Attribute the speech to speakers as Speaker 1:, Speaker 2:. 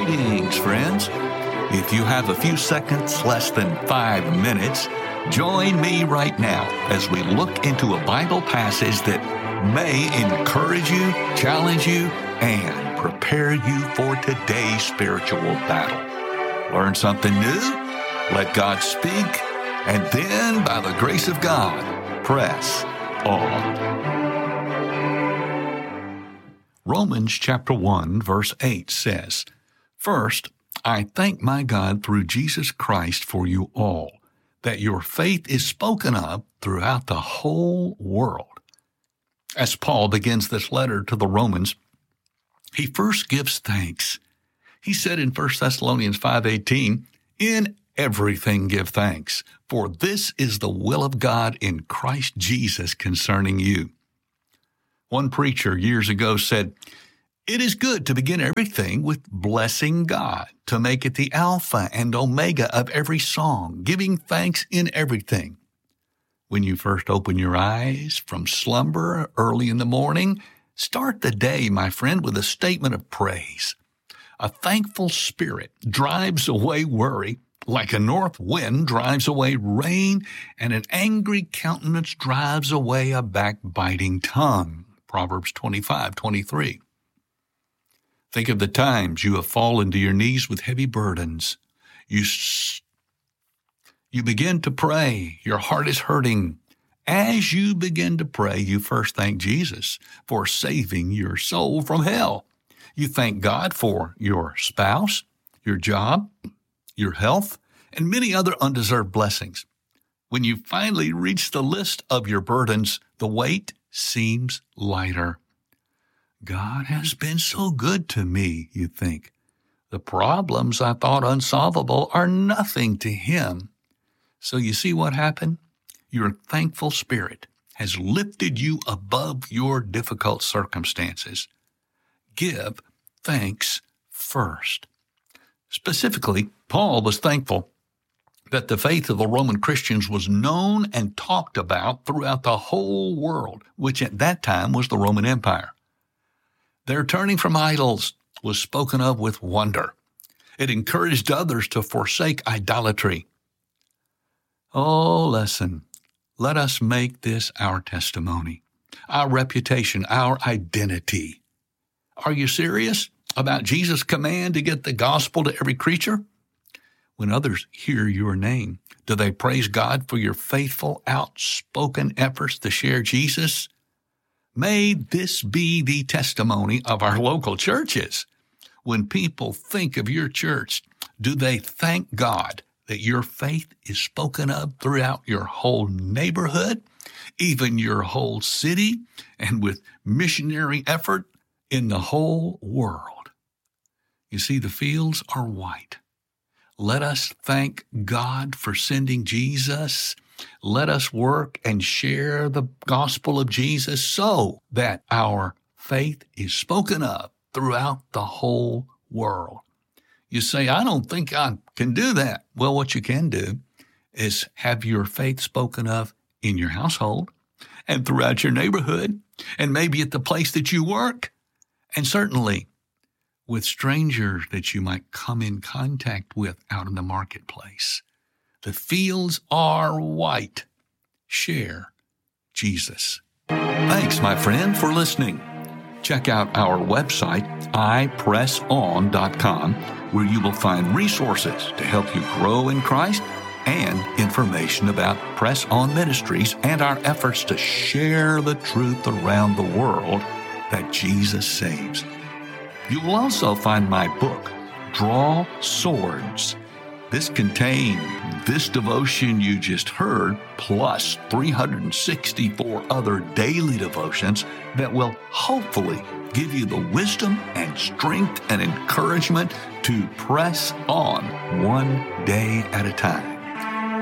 Speaker 1: Greetings, friends. If you have a few seconds, less than 5 minutes, join me right now as we look into a Bible passage that may encourage you, challenge you, and prepare you for today's spiritual battle. Learn something new, let God speak, and then, by the grace of God, press on. Romans chapter 1, verse 8 says, "First, I thank my God through Jesus Christ for you all, that your faith is spoken of throughout the whole world." As Paul begins this letter to the Romans, he first gives thanks. He said in 1 Thessalonians 5:18, "In everything give thanks, for this is the will of God in Christ Jesus concerning you." One preacher years ago said, "It is good to begin everything with blessing God, to make it the Alpha and Omega of every song, giving thanks in everything." When you first open your eyes from slumber early in the morning, start the day, my friend, with a statement of praise. A thankful spirit drives away worry, like a north wind drives away rain, and an angry countenance drives away a backbiting tongue. Proverbs 25:23. Think of the times you have fallen to your knees with heavy burdens. You begin to pray. Your heart is hurting. As you begin to pray, you first thank Jesus for saving your soul from hell. You thank God for your spouse, your job, your health, and many other undeserved blessings. When you finally reach the list of your burdens, the weight seems lighter. God has been so good to me, you think. The problems I thought unsolvable are nothing to Him. So you see what happened? Your thankful spirit has lifted you above your difficult circumstances. Give thanks first. Specifically, Paul was thankful that the faith of the Roman Christians was known and talked about throughout the whole world, which at that time was the Roman Empire. Their turning from idols was spoken of with wonder. It encouraged others to forsake idolatry. Oh, listen, let us make this our testimony, our reputation, our identity. Are you serious about Jesus' command to get the gospel to every creature? When others hear your name, do they praise God for your faithful, outspoken efforts to share Jesus? May this be the testimony of our local churches. When people think of your church, do they thank God that your faith is spoken of throughout your whole neighborhood, even your whole city, and with missionary effort in the whole world? You see, the fields are white. Let us thank God for sending Jesus. Let us work and share the gospel of Jesus so that our faith is spoken of throughout the whole world. You say, "I don't think I can do that." Well, what you can do is have your faith spoken of in your household and throughout your neighborhood and maybe at the place that you work, and certainly with strangers that you might come in contact with out in the marketplace. The fields are white. Share Jesus. Thanks, my friend, for listening. Check out our website, ipresson.com, where you will find resources to help you grow in Christ and information about Press On Ministries and our efforts to share the truth around the world that Jesus saves. You will also find my book, Draw Swords. This contains this devotion you just heard, plus 364 other daily devotions that will hopefully give you the wisdom and strength and encouragement to press on one day at a time.